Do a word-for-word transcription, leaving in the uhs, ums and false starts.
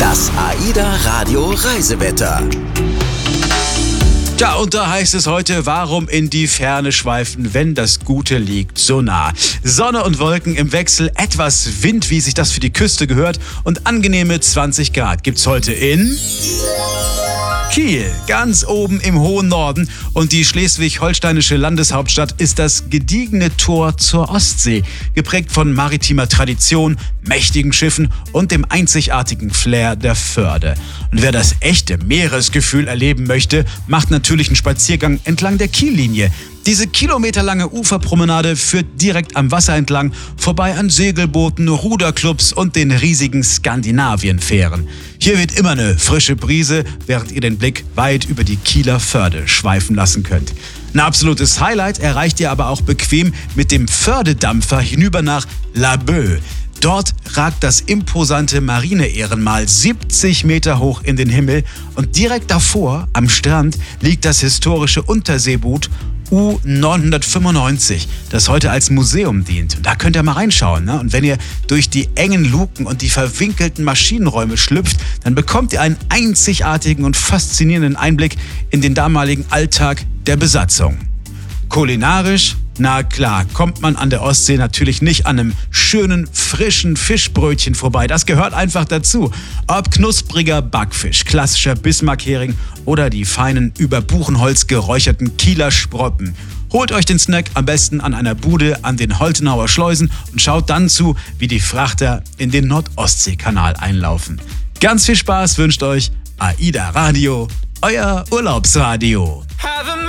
Das AIDA Radio Reisewetter. Ja, und da heißt es heute, warum in die Ferne schweifen, wenn das Gute liegt so nah. Sonne und Wolken im Wechsel, etwas Wind, wie sich das für die Küste gehört, und angenehme zwanzig Grad gibt's heute in Kiel, ganz oben im hohen Norden, und die schleswig-holsteinische Landeshauptstadt ist das gediegene Tor zur Ostsee, geprägt von maritimer Tradition, mächtigen Schiffen und dem einzigartigen Flair der Förde. Und wer das echte Meeresgefühl erleben möchte, macht natürlich einen Spaziergang entlang der Kiellinie. Diese kilometerlange Uferpromenade führt direkt am Wasser entlang, vorbei an Segelbooten, Ruderclubs und den riesigen Skandinavien-Fähren. Hier weht immer eine frische Brise, während ihr den Blick weit über die Kieler Förde schweifen lassen könnt. Ein absolutes Highlight erreicht ihr aber auch bequem mit dem Fördedampfer hinüber nach Laboe. Dort ragt das imposante Marineehrenmal siebzig Meter hoch in den Himmel, und direkt davor, am Strand, liegt das historische Unterseeboot U neunhundertfünfundneunzig, das heute als Museum dient. Und da könnt ihr mal reinschauen, ne? Und wenn ihr durch die engen Luken und die verwinkelten Maschinenräume schlüpft, dann bekommt ihr einen einzigartigen und faszinierenden Einblick in den damaligen Alltag der Besatzung. Kulinarisch? Na klar, kommt man an der Ostsee natürlich nicht an einem schönen, frischen Fischbrötchen vorbei. Das gehört einfach dazu. Ob knuspriger Backfisch, klassischer Bismarck-Hering oder die feinen, über Buchenholz geräucherten Kieler Sprotten. Holt euch den Snack am besten an einer Bude an den Holtenauer Schleusen und schaut dann zu, wie die Frachter in den Nord-Ostsee-Kanal einlaufen. Ganz viel Spaß wünscht euch AIDA Radio, euer Urlaubsradio.